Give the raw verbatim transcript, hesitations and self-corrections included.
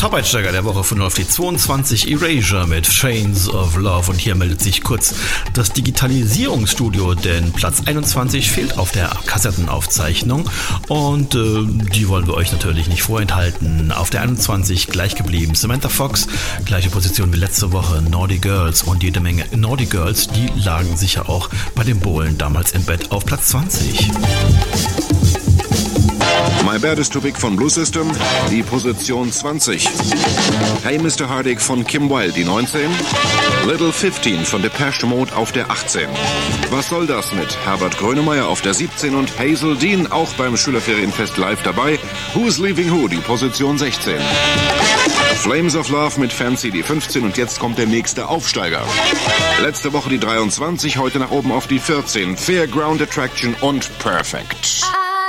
Top-Einsteiger der Woche von auf die zweiundzwanzig Erasure mit Chains of Love. Und hier meldet sich kurz das Digitalisierungsstudio, denn Platz einundzwanzig fehlt auf der Kassettenaufzeichnung und äh, die wollen wir euch natürlich nicht vorenthalten. Auf der einundzwanzig gleich geblieben Samantha Fox, gleiche Position wie letzte Woche, Naughty Girls und jede Menge Naughty Girls, die lagen sicher auch bei den Bohlen damals im Bett auf Platz zwanzig. My Bad is Too Big von Blue System, die Position zwanzig. Hey Mister Hardig von Kim Wilde, die neunzehn. Little fünfzehn von Depeche Mode auf der achtzehn. Was soll das mit Herbert Grönemeyer auf der siebzehn und Hazel Dean auch beim Schülerferienfest live dabei. Who's Leaving Who, die Position sechzehn. Flames of Love mit Fancy, die fünfzehn und jetzt kommt der nächste Aufsteiger. Letzte Woche die dreiundzwanzig, heute nach oben auf die vierzehn. Fairground Attraction und Perfect.